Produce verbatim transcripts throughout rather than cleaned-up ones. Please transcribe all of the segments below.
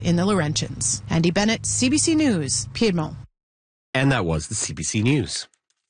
in the Laurentians. Andy Bennett, C B C News, Piedmont. And that was the C B C News.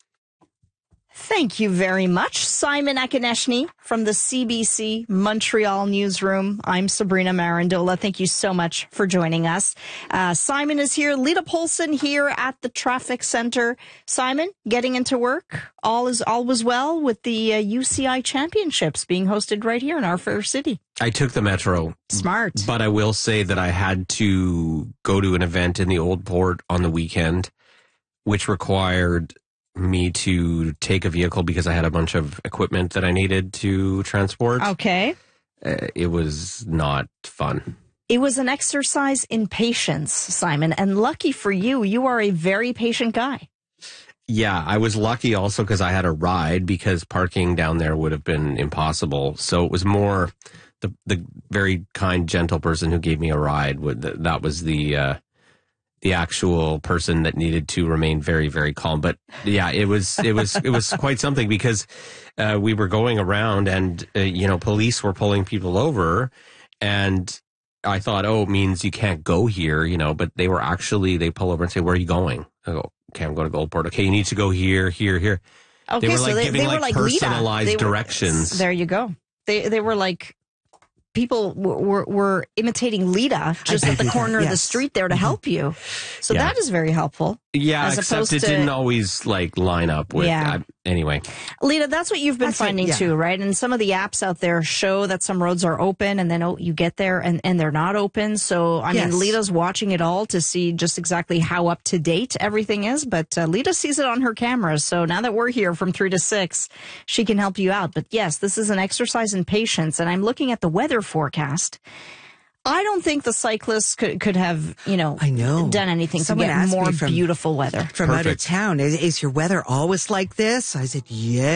Thank you very much, Simon Akoneshny from the C B C Montreal newsroom. I'm Sabrina Marandola. Thank you so much for joining us. Uh, Simon is here. Lita Polson here at the traffic center. Simon, getting into work. All is all was well with the uh, U C I Championships being hosted right here in our fair city. I took the metro. Smart. But I will say that I had to go to an event in the Old Port on the weekend, which required me to take a vehicle because I had a bunch of equipment that I needed to transport. Okay. Uh, it was not fun. It was an exercise in patience, Simon. And lucky for you, you are a very patient guy. Yeah, I was lucky also because I had a ride because parking down there would have been impossible. So it was more the the very kind, gentle person who gave me a ride. Would That was the... Uh, the actual person that needed to remain very, very calm. But yeah, it was, it was, it was quite something because, uh, we were going around and, uh, you know, police were pulling people over and I thought, oh, it means you can't go here, you know, but they were actually, they pull over and say, where are you going? I go, okay, I'm going to Goldport. Okay, you need to go here, here, here. Okay, they were so like they, giving they were like, like personalized Lita. They were, directions. There you go. They, they were like, people were, were imitating Lita just at the corner yes. of the street there to help you. So yeah. that is very helpful. Yeah, except it to, didn't always like line up with yeah. uh, anyway. Lita, that's what you've been that's finding it, yeah. too, right? And some of the apps out there show that some roads are open and then oh, you get there and, and they're not open. So, I yes. mean, Lita's watching it all to see just exactly how up to date everything is. But uh, Lita sees it on her camera. So now that we're here from three to six, she can help you out. But yes, this is an exercise in patience. And I'm looking at the weather forecast. I don't think the cyclists could, could have, you know, I know. done anything Someone to get more from, beautiful weather. From Perfect. Out of town, is, is your weather always like this? I said,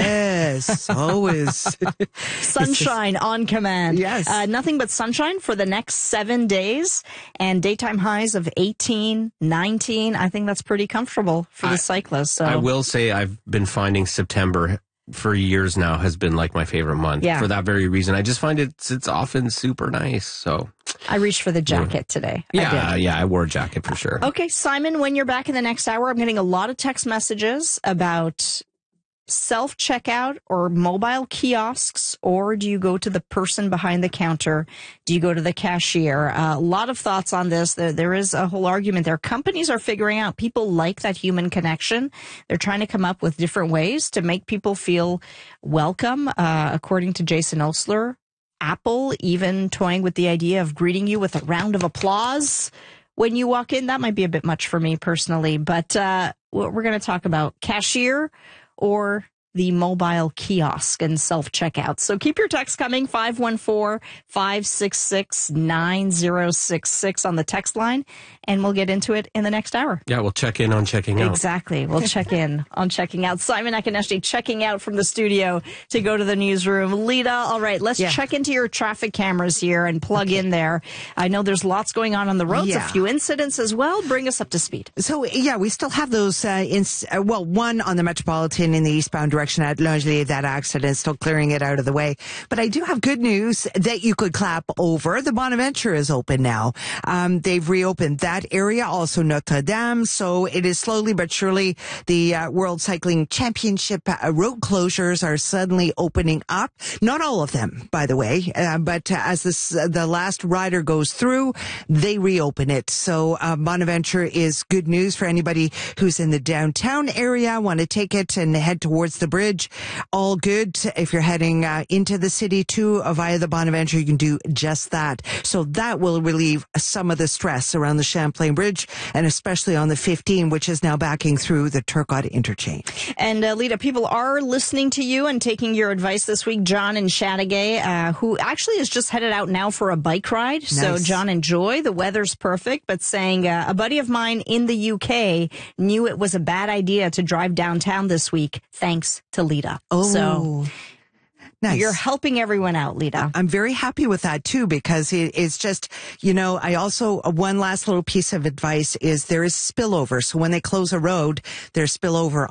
yes, always. Sunshine just, on command. Yes. Uh, nothing but sunshine for the next seven days and daytime highs of eighteen, nineteen. I think that's pretty comfortable for I, the cyclists. So. I will say I've been finding September for years now has been like my favorite month yeah. for that very reason. I just find it's it's often super nice. So I reached for the jacket yeah. today. Yeah, I yeah, I wore a jacket for sure. Okay, Simon, when you're back in the next hour, I'm getting a lot of text messages about self-checkout or mobile kiosks, or do you go to the person behind the counter? Do you go to the cashier? Uh, a lot of thoughts on this. There, there is a whole argument there. Companies are figuring out people like that human connection. They're trying to come up with different ways to make people feel welcome. Uh, according to Jason Osler, Apple even toying with the idea of greeting you with a round of applause when you walk in. That might be a bit much for me personally, but uh, we're going to talk about cashier or the mobile kiosk and self-checkout. So keep your text coming, five one four, five six six, nine zero six six on the text line, and we'll get into it in the next hour. Yeah, we'll check in on checking out. Exactly. We'll check in on checking out. Simon Akoneshny checking out from the studio to go to the newsroom. Lita, all right, let's yeah. check into your traffic cameras here and plug okay. in there. I know there's lots going on on the roads, yeah. a few incidents as well. Bring us up to speed. So, yeah, we still have those, uh, ins- uh, well, one on the Metropolitan in the eastbound direction at Langley, that accident, still clearing it out of the way. But I do have good news that you could clap over. The Bonaventure is open now. Um, they've reopened that area, also Notre Dame. So it is slowly but surely the uh, World Cycling Championship uh, road closures are suddenly opening up. Not all of them, by the way, uh, but uh, as this, uh, the last rider goes through, they reopen it. So uh, Bonaventure is good news for anybody who's in the downtown area, want to take it and head towards the bridge. All good. If you're heading uh, into the city too uh, via the Bonaventure, you can do just that. So that will relieve some of the stress around the Champlain Bridge and especially on the fifteen, which is now backing through the Turcotte interchange. And uh, Lita, people are listening to you and taking your advice this week. John in Chateauguay, uh, who actually is just headed out now for a bike ride. Nice. So John, enjoy. The weather's perfect, but saying uh, a buddy of mine in the U K knew it was a bad idea to drive downtown this week, thanks to Lita. Oh, so nice. You're helping everyone out, Lita. I'm very happy with that too, because it, it's just, you know, I also, uh, one last little piece of advice is there is spillover. So when they close a road, there's spillover